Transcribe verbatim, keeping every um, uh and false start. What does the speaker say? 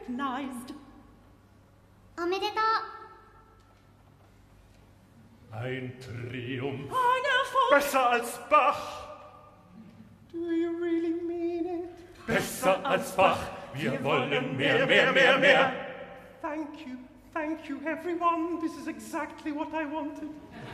recognized. おめでとう。 Ein Triumph. Ein Erfolg. Besser als Bach. Do you really mean it? Besser als Bach. Wir wollen mehr, mehr, mehr, mehr. Thank you, thank you, everyone. This is exactly what I wanted.